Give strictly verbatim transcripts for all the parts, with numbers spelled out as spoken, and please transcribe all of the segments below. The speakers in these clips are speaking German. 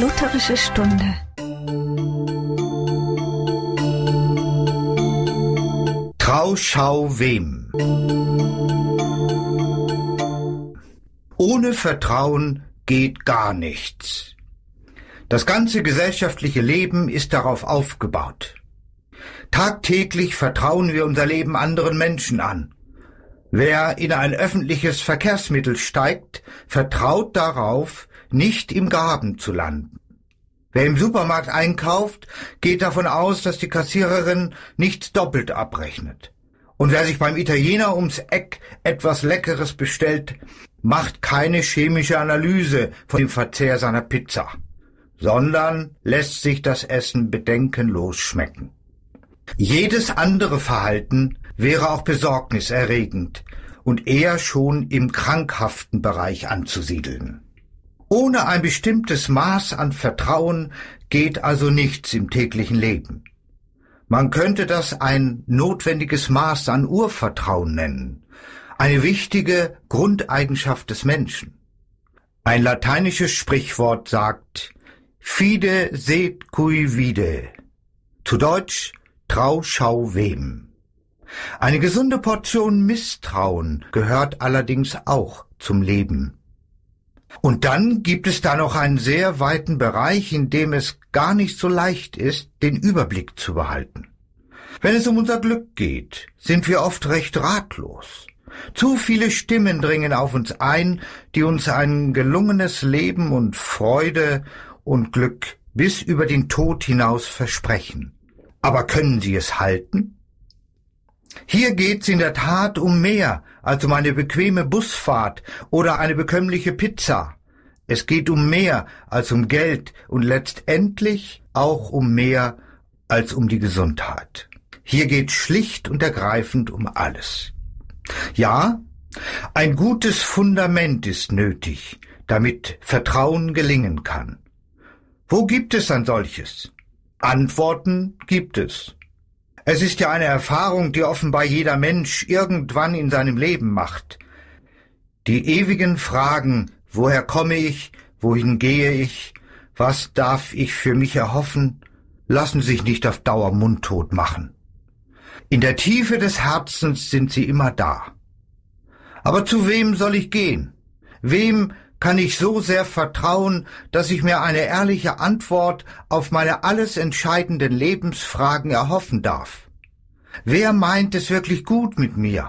Lutherische Stunde. Trau, schau, wem. Ohne Vertrauen geht gar nichts. Das ganze gesellschaftliche Leben ist darauf aufgebaut. Tagtäglich vertrauen wir unser Leben anderen Menschen an. Wer in ein öffentliches Verkehrsmittel steigt, vertraut darauf, nicht im Graben zu landen. Wer im Supermarkt einkauft, geht davon aus, dass die Kassiererin nichts doppelt abrechnet. Und wer sich beim Italiener ums Eck etwas Leckeres bestellt, macht keine chemische Analyse von dem Verzehr seiner Pizza, sondern lässt sich das Essen bedenkenlos schmecken. Jedes andere Verhalten wäre auch besorgniserregend und eher schon im krankhaften Bereich anzusiedeln. Ohne ein bestimmtes Maß an Vertrauen geht also nichts im täglichen Leben. Man könnte das ein notwendiges Maß an Urvertrauen nennen, eine wichtige Grundeigenschaft des Menschen. Ein lateinisches Sprichwort sagt, fide set cui vide, zu Deutsch, trau, schau, wem. Eine gesunde Portion Misstrauen gehört allerdings auch zum Leben. Und dann gibt es da noch einen sehr weiten Bereich, in dem es gar nicht so leicht ist, den Überblick zu behalten. Wenn es um unser Glück geht, sind wir oft recht ratlos. Zu viele Stimmen dringen auf uns ein, die uns ein gelungenes Leben und Freude und Glück bis über den Tod hinaus versprechen. Aber können sie es halten? Hier geht's in der Tat um mehr als um eine bequeme Busfahrt oder eine bekömmliche Pizza. Es geht um mehr als um Geld und letztendlich auch um mehr als um die Gesundheit. Hier geht's schlicht und ergreifend um alles. Ja, ein gutes Fundament ist nötig, damit Vertrauen gelingen kann. Wo gibt es ein solches? Antworten gibt es. Es ist ja eine Erfahrung, die offenbar jeder Mensch irgendwann in seinem Leben macht. Die ewigen Fragen, woher komme ich, wohin gehe ich, was darf ich für mich erhoffen, lassen sich nicht auf Dauer mundtot machen. In der Tiefe des Herzens sind sie immer da. Aber zu wem soll ich gehen? Wem kann ich so sehr vertrauen, dass ich mir eine ehrliche Antwort auf meine alles entscheidenden Lebensfragen erhoffen darf? Wer meint es wirklich gut mit mir?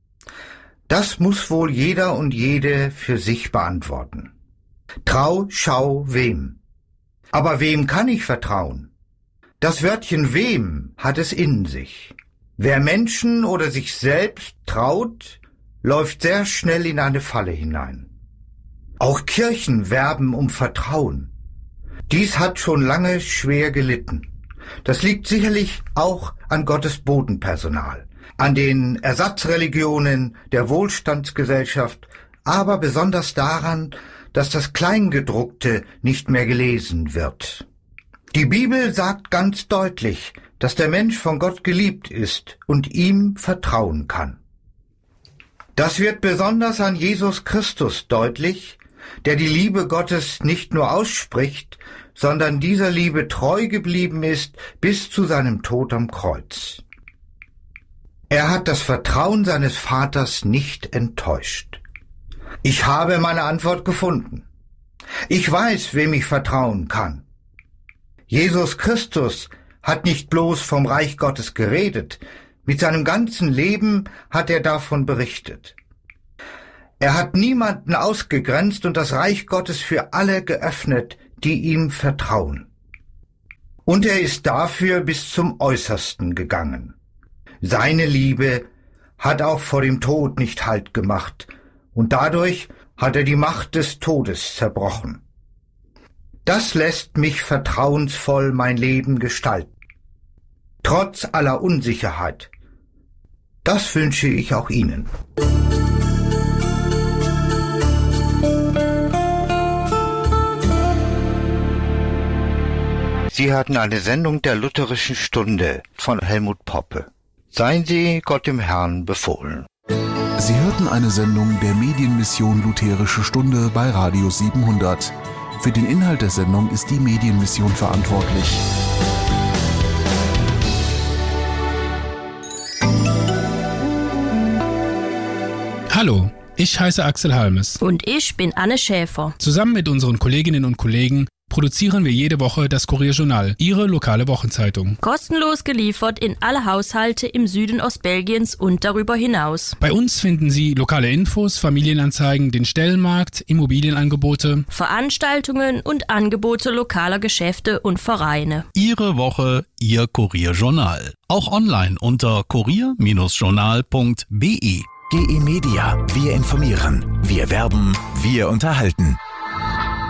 Das muss wohl jeder und jede für sich beantworten. Trau, schau, wem. Aber wem kann ich vertrauen? Das Wörtchen wem hat es in sich. Wer Menschen oder sich selbst traut, läuft sehr schnell in eine Falle hinein. Auch Kirchen werben um Vertrauen. Dies hat schon lange schwer gelitten. Das liegt sicherlich auch an Gottes Bodenpersonal, an den Ersatzreligionen der Wohlstandsgesellschaft, aber besonders daran, dass das Kleingedruckte nicht mehr gelesen wird. Die Bibel sagt ganz deutlich, dass der Mensch von Gott geliebt ist und ihm vertrauen kann. Das wird besonders an Jesus Christus deutlich, der die Liebe Gottes nicht nur ausspricht, sondern dieser Liebe treu geblieben ist bis zu seinem Tod am Kreuz. Er hat das Vertrauen seines Vaters nicht enttäuscht. Ich habe meine Antwort gefunden. Ich weiß, wem ich vertrauen kann. Jesus Christus hat nicht bloß vom Reich Gottes geredet, mit seinem ganzen Leben hat er davon berichtet. Er hat niemanden ausgegrenzt und das Reich Gottes für alle geöffnet, die ihm vertrauen. Und er ist dafür bis zum Äußersten gegangen. Seine Liebe hat auch vor dem Tod nicht Halt gemacht, und dadurch hat er die Macht des Todes zerbrochen. Das lässt mich vertrauensvoll mein Leben gestalten. Trotz aller Unsicherheit. Das wünsche ich auch Ihnen. Sie hörten eine Sendung der Lutherischen Stunde von Helmut Poppe. Seien Sie Gott dem Herrn befohlen. Sie hörten eine Sendung der Medienmission Lutherische Stunde bei Radio siebenhundert. Für den Inhalt der Sendung ist die Medienmission verantwortlich. Hallo, ich heiße Axel Halmes. Und ich bin Anne Schäfer. Zusammen mit unseren Kolleginnen und Kollegen produzieren wir jede Woche das Kurierjournal, Ihre lokale Wochenzeitung. Kostenlos geliefert in alle Haushalte im Süden Ostbelgiens und darüber hinaus. Bei uns finden Sie lokale Infos, Familienanzeigen, den Stellenmarkt, Immobilienangebote, Veranstaltungen und Angebote lokaler Geschäfte und Vereine. Ihre Woche, Ihr Kurierjournal. Auch online unter kurier Journal punkt b e. G E Media. Wir informieren. Wir werben. Wir unterhalten.